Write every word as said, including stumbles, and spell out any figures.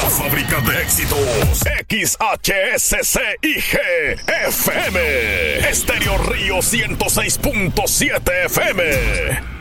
La fábrica de éxitos. X H S C I G F M. Estéreo Río ciento seis punto siete F M.